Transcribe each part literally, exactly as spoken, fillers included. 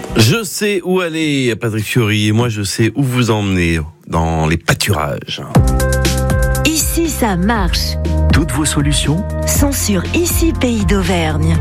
Je sais où aller, Patrick Fiori, et moi je sais où vous emmener dans les pâturages. Ici ça marche. Toutes vos solutions sont sur Ici Pays d'Auvergne.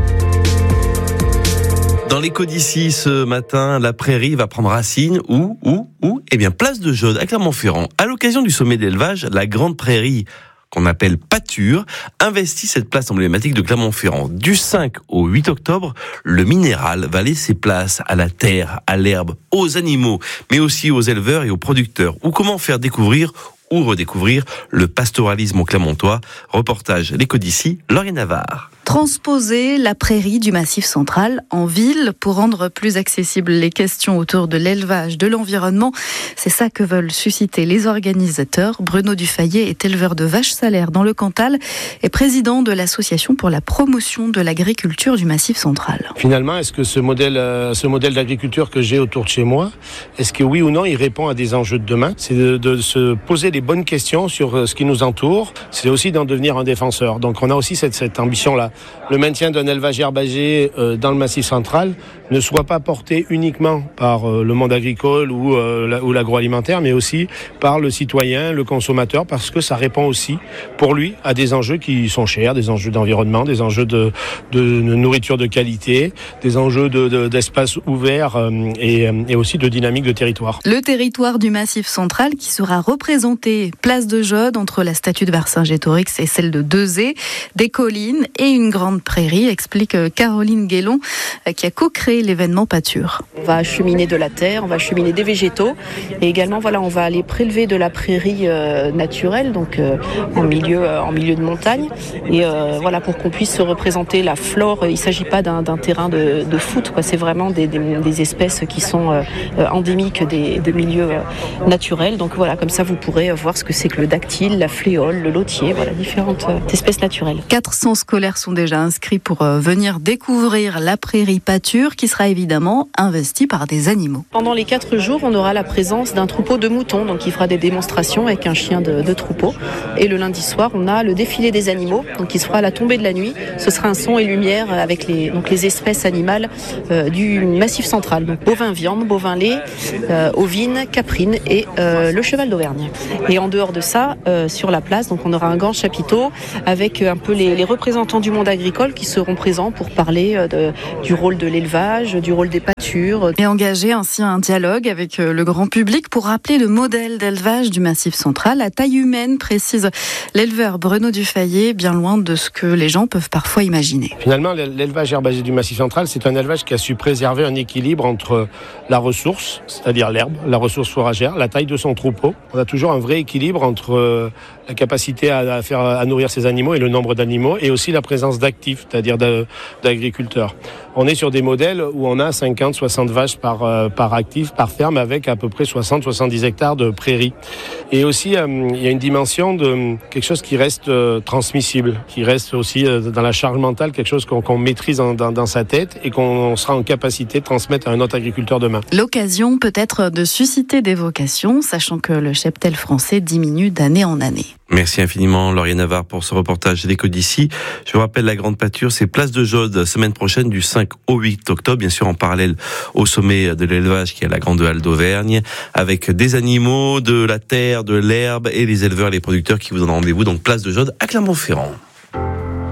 Dans l'écho d'ici ce matin, la prairie va prendre racine. Où, où, où Eh bien, place de Jaude à Clermont-Ferrand. À l'occasion du sommet d'élevage, la grande prairie, qu'on appelle pâture, investit cette place emblématique de Clermont-Ferrand. Du cinq au huit octobre, le minéral va laisser place à la terre, à l'herbe, aux animaux, mais aussi aux éleveurs et aux producteurs. Ou comment faire découvrir ou redécouvrir le pastoralisme au Clermontois. Reportage L'Écho d'ici, Lauriane Navarre. Transposer la prairie du Massif central en ville pour rendre plus accessibles les questions autour de l'élevage, de l'environnement. C'est ça que veulent susciter les organisateurs. Bruno Dufayet est éleveur de vaches salaires dans le Cantal et président de l'association pour la promotion de l'agriculture du Massif central. Finalement, est-ce que ce modèle, euh, ce modèle d'agriculture que j'ai autour de chez moi, est-ce que oui ou non, il répond à des enjeux de demain ? C'est de, de se poser les bonnes questions sur ce qui nous entoure. C'est aussi d'en devenir un défenseur. Donc on a aussi cette, cette ambition-là. Le maintien d'un élevage herbagé euh, dans le Massif central ne soit pas porté uniquement par euh, le monde agricole ou, euh, la, ou l'agroalimentaire, mais aussi par le citoyen, le consommateur, parce que ça répond aussi, pour lui, à des enjeux qui sont chers, des enjeux d'environnement, des enjeux de, de, de nourriture de qualité, des enjeux de, de, d'espace ouvert euh, et, et aussi de dynamique de territoire. Le territoire du Massif central qui sera représenté place de Jaude entre la statue de Vercingétorix et celle de Dezé, des collines et une grande prairie, explique Caroline Guélon, qui a co-créé l'événement Pâture. On va acheminer de la terre, on va acheminer des végétaux et également voilà, on va aller prélever de la prairie euh, naturelle, donc euh, en milieu euh, en milieu de montagne et euh, voilà pour qu'on puisse se représenter la flore. Il ne s'agit pas d'un, d'un terrain de, de foot, quoi. C'est vraiment des, des, des espèces qui sont euh, endémiques des, des milieux euh, naturels. Donc voilà, comme ça vous pourrez voir ce que c'est que le dactyle, la fléole, le lotier, voilà différentes euh, espèces naturelles. quatre cents scolaires sont déjà inscrits pour euh, venir découvrir la prairie pâture qui sera évidemment investie par des animaux. Pendant les quatre jours, on aura la présence d'un troupeau de moutons, donc qui fera des démonstrations avec un chien de, de troupeau. Et le lundi soir, on a le défilé des animaux, donc qui sera à la tombée de la nuit. Ce sera un son et lumière avec les, donc les espèces animales euh, du Massif central. Donc bovin viande, bovin lait, euh, ovine, caprine et euh, le cheval d'Auvergne. Et en dehors de ça, euh, sur la place, donc on aura un grand chapiteau avec un peu les, les représentants du monde agricole qui seront présents pour parler de, du rôle de l'élevage, du rôle des pâtures. Et engager ainsi un dialogue avec le grand public pour rappeler le modèle d'élevage du Massif central à taille humaine, précise l'éleveur Bruno Dufayet, bien loin de ce que les gens peuvent parfois imaginer. Finalement, l'élevage herbagé du Massif central, c'est un élevage qui a su préserver un équilibre entre la ressource, c'est-à-dire l'herbe, la ressource fourragère, la taille de son troupeau. On a toujours un vrai équilibre entre la capacité à, à, faire, à nourrir ses animaux et le nombre d'animaux, et aussi la présence d'actifs, c'est-à-dire d'agriculteurs. On est sur des modèles où on a cinquante, soixante vaches par, euh, par actif, par ferme, avec à peu près soixante, soixante-dix hectares de prairies. Et aussi, euh, il y a une dimension de quelque chose qui reste euh, transmissible, qui reste aussi euh, dans la charge mentale, quelque chose qu'on, qu'on maîtrise en, dans, dans sa tête et qu'on sera en capacité de transmettre à un autre agriculteur demain. L'occasion peut-être de susciter des vocations, sachant que le cheptel français diminue d'année en année. Merci infiniment Lauriane Navarre pour ce reportage L'Écho d'ici. Je vous rappelle, la grande pâture, c'est place de Jaude, semaine prochaine du cinq au huit octobre, bien sûr en parallèle au sommet de l'élevage qui est à la Grande Halle d'Auvergne, avec des animaux, de la terre, de l'herbe et les éleveurs et les producteurs qui vous donnent rendez-vous, donc place de Jaude à Clermont-Ferrand.